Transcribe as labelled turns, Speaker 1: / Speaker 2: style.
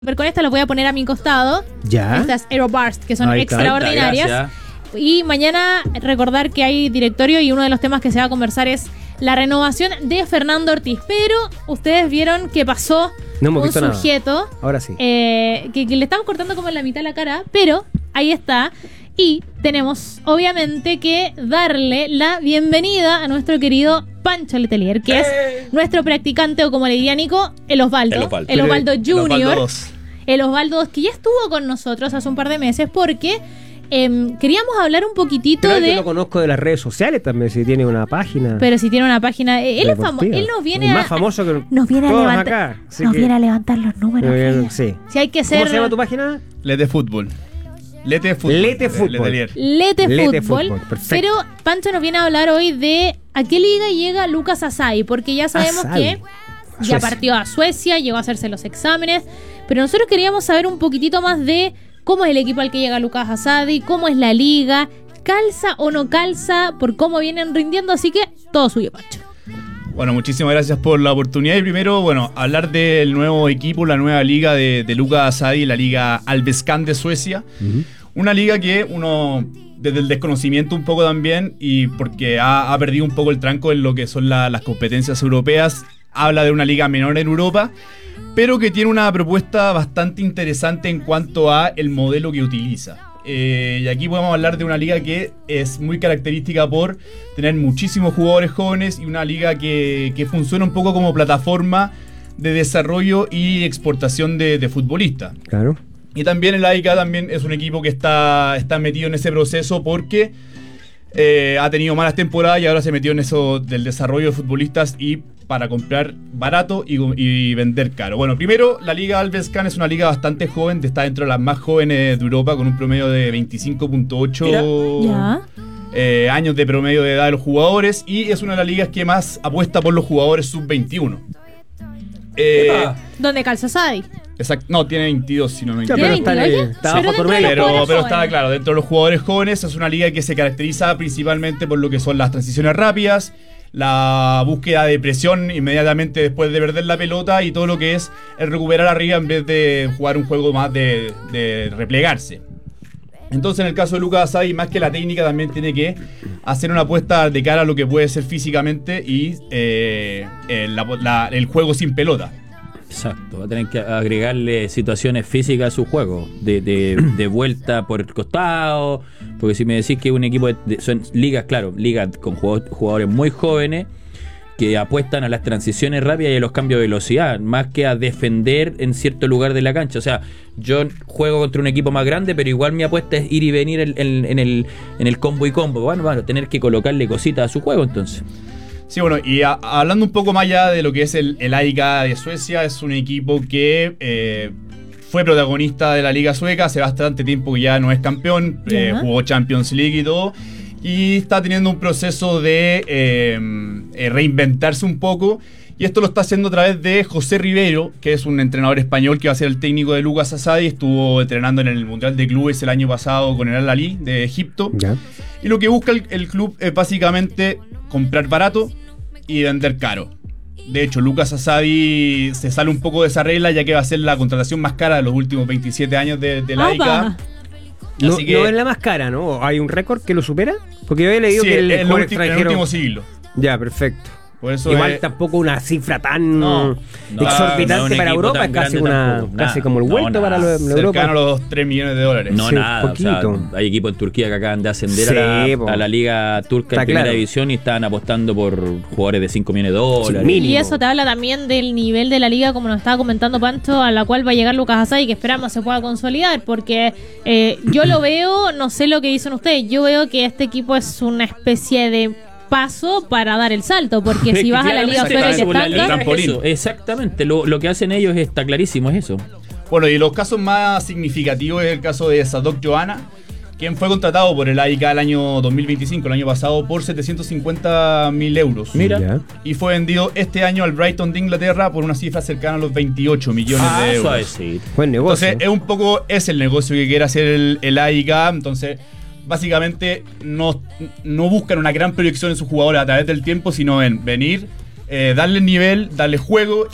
Speaker 1: Pero con esta las voy a poner a mi costado.
Speaker 2: Ya.
Speaker 1: Estas Aeroburst, que son
Speaker 2: Ahí está.
Speaker 1: extraordinarias.
Speaker 3: Gracias.
Speaker 1: Y mañana recordar que hay directorio y uno de los temas que se va a conversar es la renovación de Fernando Ortiz. Pero ustedes vieron que pasó
Speaker 2: No hemos
Speaker 1: un
Speaker 2: visto nada.
Speaker 1: sujeto
Speaker 2: Ahora sí.
Speaker 1: que le estamos cortando como en la mitad de la cara, pero ahí está. Y tenemos, obviamente, que darle la bienvenida a nuestro querido Pancho Letelier, que es nuestro practicante, o como le diría Nico, el Osvaldo. El Osvaldo Junior. El Osvaldo, que ya estuvo con nosotros hace un par de meses, porque queríamos hablar un poquitito
Speaker 2: Pero
Speaker 1: de...
Speaker 2: yo lo conozco de las redes sociales también, si tiene una página.
Speaker 1: Pero si tiene una página... él es famoso.
Speaker 2: deportiva.
Speaker 1: Él nos viene
Speaker 2: Es
Speaker 1: a...
Speaker 2: más famoso que
Speaker 1: nos viene a
Speaker 2: todos
Speaker 1: levantar...
Speaker 2: acá, así
Speaker 1: nos
Speaker 2: que-
Speaker 1: viene a levantar los números. Reyes.
Speaker 2: Sí.
Speaker 1: Si hay que ser...
Speaker 2: ¿Cómo se llama tu página?
Speaker 4: Lete Fútbol. Lete Fútbol.
Speaker 2: Lete Fútbol.
Speaker 4: Letelier.
Speaker 1: Lete
Speaker 2: Lete
Speaker 1: Fútbol.
Speaker 2: Fútbol, perfecto.
Speaker 1: Pero Pancho nos viene a hablar hoy de a qué liga llega Lucas Asadi, porque ya sabemos
Speaker 2: Asadi.
Speaker 1: que ya
Speaker 2: Suecia.
Speaker 1: partió a Suecia, llegó a hacerse los exámenes, pero nosotros queríamos saber un poquitito más de cómo es el equipo al que llega Lucas Asadi, cómo es la liga, calza o no calza, por cómo vienen rindiendo, así que todo suyo, Pancho.
Speaker 4: Bueno, muchísimas gracias por la oportunidad. Y primero, bueno, hablar del nuevo equipo, la nueva liga de Lucas Asadi, la liga Allsvenskan de Suecia. Una liga que uno, desde el desconocimiento un poco también, y porque ha perdido un poco el tranco en lo que son las competencias europeas, habla de una liga menor en Europa, pero que tiene una propuesta bastante interesante en cuanto a el modelo que utiliza. Y aquí podemos hablar de una liga que es muy característica por tener muchísimos jugadores jóvenes y una liga que funciona un poco como plataforma de desarrollo y exportación de futbolistas.
Speaker 2: Claro.
Speaker 4: Y también el AIK también es un equipo que está metido en ese proceso porque ha tenido malas temporadas y ahora se metió en eso del desarrollo de futbolistas y para comprar barato y vender caro. Bueno, primero, la Liga Allsvenskan es una liga bastante joven, está dentro de las más jóvenes de Europa con un promedio de 25.8
Speaker 1: Ya.
Speaker 4: años de promedio de edad de los jugadores y es una de las ligas que más apuesta por los jugadores sub-21.
Speaker 1: ¿Dónde calza Asadi?
Speaker 4: Exacto, no, tiene 22 si no me
Speaker 2: Ya,
Speaker 4: equivoco.
Speaker 2: pero está,
Speaker 1: 22 ya.
Speaker 2: está
Speaker 1: Pero
Speaker 2: bajo tu
Speaker 1: dentro de
Speaker 2: medio.
Speaker 1: los
Speaker 4: Pero
Speaker 1: jóvenes.
Speaker 4: está claro, dentro de los jugadores jóvenes es una liga que se caracteriza principalmente por lo que son las transiciones rápidas, la búsqueda de presión inmediatamente después de perder la pelota y todo lo que es el recuperar arriba en vez de jugar un juego más de replegarse. Entonces en el caso de Lucas Asadi, más que la técnica, también tiene que hacer una apuesta de cara a lo que puede ser físicamente y el juego sin pelota.
Speaker 3: Exacto, va a tener que agregarle situaciones físicas a su juego, de vuelta por el costado, porque si me decís que un equipo son ligas, claro, ligas con jugadores muy jóvenes que apuestan a las transiciones rápidas y a los cambios de velocidad, más que a defender en cierto lugar de la cancha. O sea, yo juego contra un equipo más grande, pero igual mi apuesta es ir y venir en el combo y combo. Bueno, tener que colocarle cositas a su juego entonces.
Speaker 4: Sí, bueno, y hablando un poco más allá de lo que es el AIK de Suecia, es un equipo que fue protagonista de la Liga Sueca hace bastante tiempo que ya no es campeón, jugó Champions League y todo, y está teniendo un proceso de reinventarse un poco, y esto lo está haciendo a través de José Ribeiro, que es un entrenador español que va a ser el técnico de Lucas Asadi, estuvo entrenando en el Mundial de Clubes el año pasado con el Al-Ahly de Egipto,
Speaker 2: Ya.
Speaker 4: y lo que busca el club es básicamente comprar barato y vender caro. De hecho, Lucas Asadi se sale un poco de esa regla, ya que va a ser la contratación más cara de los últimos 27 años de la AIK.
Speaker 1: ¡Apa!
Speaker 2: No,
Speaker 4: Así que-
Speaker 2: no es la más cara, ¿no? ¿Hay un récord que lo supera? Porque yo había leído
Speaker 4: Sí,
Speaker 2: que el
Speaker 4: en
Speaker 2: jugador
Speaker 4: el
Speaker 2: extranjero...
Speaker 4: último siglo.
Speaker 2: Ya, perfecto.
Speaker 4: Por eso
Speaker 2: Igual
Speaker 4: es-
Speaker 2: tampoco una cifra tan
Speaker 4: No,
Speaker 2: exorbitante
Speaker 3: no es un
Speaker 2: para
Speaker 3: equipo
Speaker 2: Europa,
Speaker 3: tan
Speaker 2: es casi,
Speaker 3: grande tampoco,
Speaker 2: casi
Speaker 3: nada.
Speaker 2: como el
Speaker 3: No,
Speaker 2: vuelto
Speaker 3: nada.
Speaker 2: para la
Speaker 4: cercano
Speaker 2: Europa.
Speaker 4: a los 3 millones de dólares.
Speaker 3: No,
Speaker 2: Sí,
Speaker 3: nada. O sea,
Speaker 2: poquito.
Speaker 3: hay equipos en Turquía que acaban de ascender
Speaker 2: Sí, po.
Speaker 3: a la liga turca
Speaker 2: Está
Speaker 3: en primera
Speaker 2: claro.
Speaker 3: división y están apostando por jugadores de 5 millones de dólares.
Speaker 2: Sí, mínimo.
Speaker 1: Y eso te habla también del nivel de la liga, como nos estaba comentando Pancho, a la cual va a llegar Lucas Asadi, que esperamos se pueda consolidar, porque yo lo veo, no sé lo que dicen ustedes, yo veo que este equipo es una especie de paso para dar el salto, porque si vas a la liga sueca y te
Speaker 4: Exactamente, la liga-
Speaker 1: estancas,
Speaker 4: trampolín.
Speaker 3: Eso, exactamente, lo que hacen ellos está clarísimo, es eso.
Speaker 4: Bueno, y los casos más significativos es el caso de Sadok Johanna, quien fue contratado por el AIK el año 2025, el año pasado, por 750.000 euros.
Speaker 3: Mira.
Speaker 2: Ya.
Speaker 4: Y fue vendido este año al Brighton de Inglaterra por una cifra cercana a los 28 millones de euros.
Speaker 3: Suavecito.
Speaker 2: Buen negocio.
Speaker 4: Entonces, es el negocio que quiere hacer el AIK. Entonces, básicamente, no buscan una gran proyección en sus jugadores a través del tiempo, sino en venir, darle nivel, darle juego